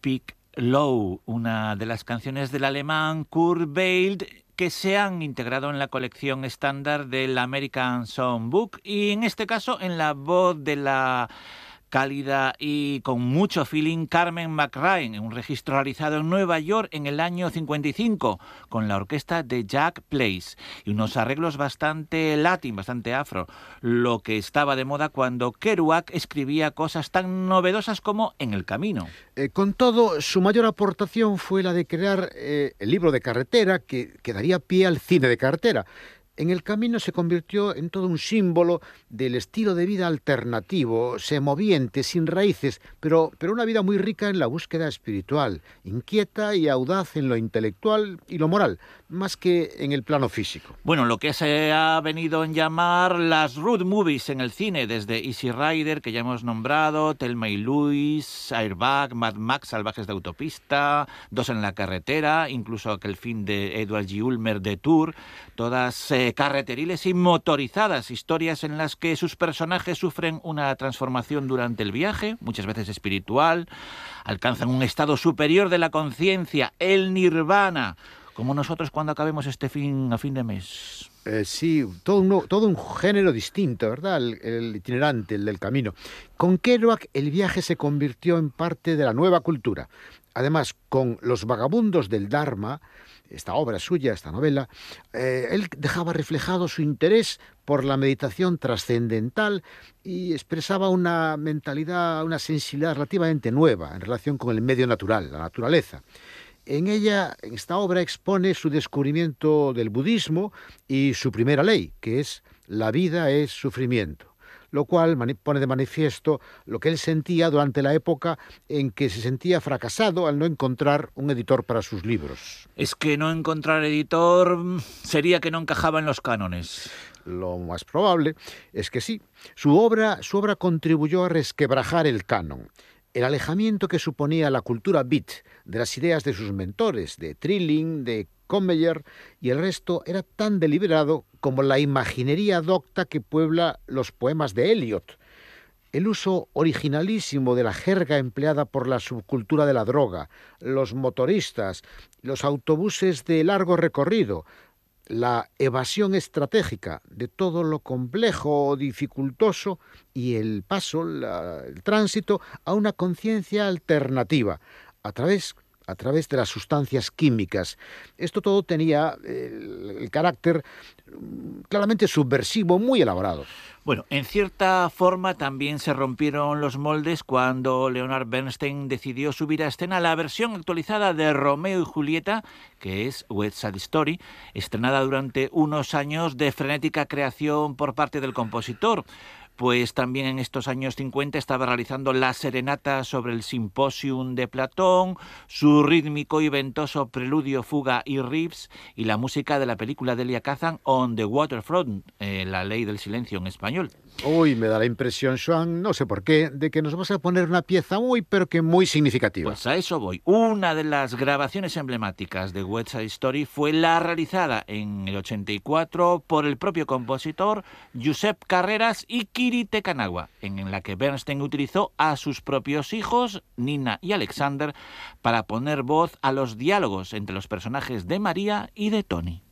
Speak Low, una de las canciones del alemán Kurt Weill que se han integrado en la colección estándar del American Songbook y en este caso en la voz de la cálida y con mucho feeling Carmen McRae, en un registro realizado en Nueva York en el año 55 con la orquesta de Jack Place y unos arreglos bastante latin, bastante afro, lo que estaba de moda cuando Kerouac escribía cosas tan novedosas como En el camino. Con todo, su mayor aportación fue la de crear el libro de carretera que daría pie al cine de carretera. En el camino se convirtió en todo un símbolo del estilo de vida alternativo, semoviente, sin raíces, pero una vida muy rica en la búsqueda espiritual, inquieta y audaz en lo intelectual y lo moral, más que en el plano físico. Bueno, lo que se ha venido a llamar las road movies en el cine, desde Easy Rider, que ya hemos nombrado, Thelma y Louise, Airbag, Mad Max, Salvajes de Autopista, Dos en la carretera, incluso aquel film de Edward G. Ulmer de Tour, todas carreteriles y motorizadas, historias en las que sus personajes sufren una transformación durante el viaje, muchas veces espiritual, alcanzan un estado superior de la conciencia, el nirvana, como nosotros cuando acabemos a fin de mes. Sí, todo un género distinto, ¿verdad? El itinerante, el del camino. Con Kerouac el viaje se convirtió en parte de la nueva cultura. Además, con Los vagabundos del Dharma, esta obra suya, esta novela, él dejaba reflejado su interés por la meditación trascendental y expresaba una mentalidad, una sensibilidad relativamente nueva en relación con el medio natural, la naturaleza. En ella, en esta obra, expone su descubrimiento del budismo y su primera ley, que es la vida es sufrimiento, lo cual pone de manifiesto lo que él sentía durante la época en que se sentía fracasado al no encontrar un editor para sus libros. Es que no encontrar editor sería que no encajaba en los cánones. Lo más probable es que sí. Su obra contribuyó a resquebrajar el canon. El alejamiento que suponía la cultura beat de las ideas de sus mentores, de Trilling, de Commeyer y el resto, era tan deliberado como la imaginería docta que puebla los poemas de Eliot. El uso originalísimo de la jerga empleada por la subcultura de la droga, los motoristas, los autobuses de largo recorrido, la evasión estratégica de todo lo complejo o dificultoso y el paso, el tránsito a una conciencia alternativa a través de las sustancias químicas. Esto todo tenía el carácter claramente subversivo, muy elaborado. Bueno, en cierta forma también se rompieron los moldes cuando Leonard Bernstein decidió subir a escena la versión actualizada de Romeo y Julieta, que es West Side Story, estrenada durante unos años de frenética creación por parte del compositor. Pues también en estos años 50 estaba realizando la serenata sobre el Simposium de Platón, su rítmico y ventoso preludio, fuga y riffs, y la música de la película de Elia Kazan, On the Waterfront, La ley del silencio en español. Uy, me da la impresión, Joan, no sé por qué, de que nos vas a poner una pieza pero que muy significativa. Pues a eso voy. Una de las grabaciones emblemáticas de West Side Story fue la realizada en el 84 por el propio compositor Josep Carreras y Kiri Te Kanawa, en la que Bernstein utilizó a sus propios hijos, Nina y Alexander, para poner voz a los diálogos entre los personajes de María y de Tony.